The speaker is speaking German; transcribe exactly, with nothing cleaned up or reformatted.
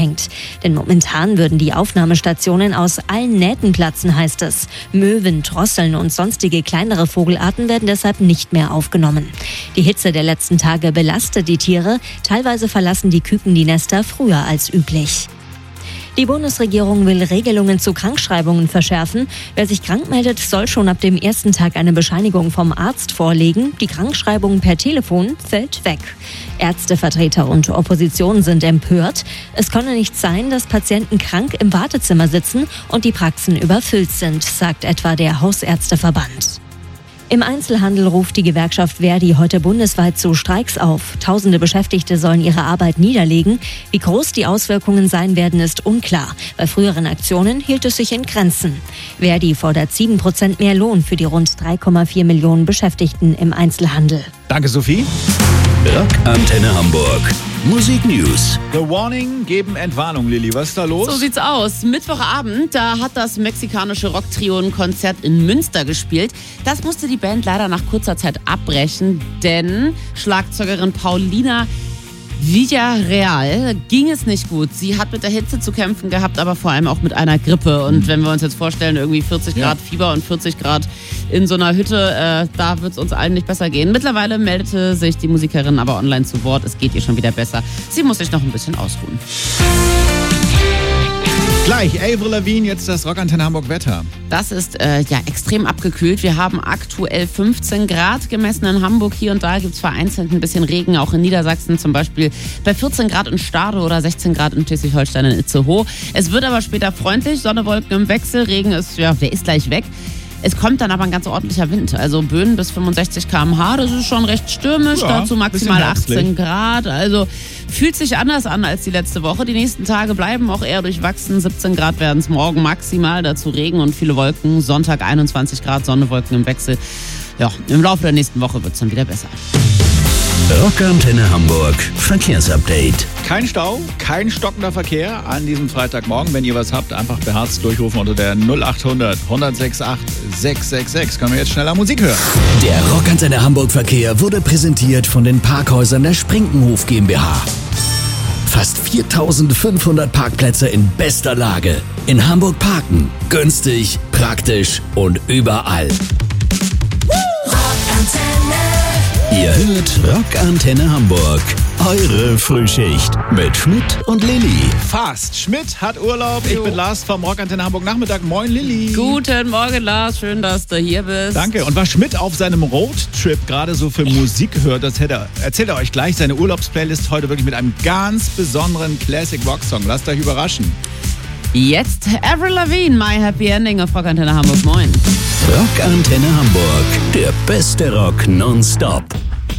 hängt. Denn momentan würden die Aufnahmestationen aus allen Nähten platzen, heißt es. Möwen, Drosseln und sonstige kleinere Vogelarten werden deshalb nicht mehr aufgenommen. Die Hitze der letzten Tage belastet die Tiere. Teilweise verlassen die Küken die Nester früher als üblich. Die Bundesregierung will Regelungen zu Krankschreibungen verschärfen. Wer sich krank meldet, soll schon ab dem ersten Tag eine Bescheinigung vom Arzt vorlegen. Die Krankschreibung per Telefon fällt weg. Ärztevertreter und Opposition sind empört. Es könne nicht sein, dass Patienten krank im Wartezimmer sitzen und die Praxen überfüllt sind, sagt etwa der Hausärzteverband. Im Einzelhandel ruft die Gewerkschaft Verdi heute bundesweit zu Streiks auf. Tausende Beschäftigte sollen ihre Arbeit niederlegen. Wie groß die Auswirkungen sein werden, ist unklar. Bei früheren Aktionen hielt es sich in Grenzen. Verdi fordert sieben Prozent mehr Lohn für die rund drei Komma vier Millionen Beschäftigten im Einzelhandel. Danke, Sophie. Rock Antenne Hamburg. Musik News. The Warning geben Entwarnung, Lilly. Was ist da los? So sieht's aus. Mittwochabend, da hat das mexikanische Rock-Trio ein Konzert in Münster gespielt. Das musste die Band leider nach kurzer Zeit abbrechen, denn Schlagzeugerin Paulina Villarreal ging es nicht gut. Sie hat mit der Hitze zu kämpfen gehabt, aber vor allem auch mit einer Grippe. Und wenn wir uns jetzt vorstellen, irgendwie vierzig Grad ja. Fieber und vierzig Grad in so einer Hütte, äh, da wird es uns allen nicht besser gehen. Mittlerweile meldete sich die Musikerin aber online zu Wort. Es geht ihr schon wieder besser. Sie muss sich noch ein bisschen ausruhen. Gleich, Avril Lavigne, jetzt das Rock Antenne Hamburg Wetter. Das ist äh, ja extrem abgekühlt. Wir haben aktuell fünfzehn Grad gemessen in Hamburg. Hier und da gibt es vereinzelt ein bisschen Regen, auch in Niedersachsen zum Beispiel bei vierzehn Grad in Stade oder sechzehn Grad in Schleswig-Holstein in Itzehoe. Es wird aber später freundlich, Sonne, Wolken im Wechsel, Regen ist, ja, der ist gleich weg. Es kommt dann aber ein ganz ordentlicher Wind, also Böen bis fünfundsechzig Kilometer pro Stunde, das ist schon recht stürmisch, ja, dazu maximal achtzehn Grad, also fühlt sich anders an als die letzte Woche. Die nächsten Tage bleiben auch eher durchwachsen, siebzehn Grad werden es morgen maximal, dazu Regen und viele Wolken, Sonntag einundzwanzig Grad, Sonne, Wolken im Wechsel. Ja, im Laufe der nächsten Woche wird es dann wieder besser. Rock Antenne Hamburg Verkehrsupdate. Kein Stau, kein stockender Verkehr an diesem Freitagmorgen. Wenn ihr was habt, einfach beherzt durchrufen unter der null achthundert, hundertsechsundachtzig, sechshundertsechsundsechzig. Können wir jetzt schneller Musik hören? Der Rock Antenne Hamburg Verkehr wurde präsentiert von den Parkhäusern der Sprinkenhof GmbH. Fast viertausendfünfhundert Parkplätze in bester Lage. In Hamburg parken. Günstig, praktisch und überall. Ihr hört Rock Antenne Hamburg. Eure Frühschicht mit Schmidt und Lilly. Fast. Schmidt hat Urlaub. Ich bin Lars vom Rock Antenne Hamburg Nachmittag. Moin, Lilly. Guten Morgen, Lars. Schön, dass du hier bist. Danke. Und was Schmidt auf seinem Roadtrip gerade so für Musik hört, das hätte, erzählt er euch gleich. Seine Urlaubsplaylist heute wirklich mit einem ganz besonderen Classic Rock Song. Lasst euch überraschen. Jetzt Avril Lavigne, My Happy Ending auf Rock Antenne Hamburg. Moin. Rock Antenne Hamburg. Der beste Rock nonstop.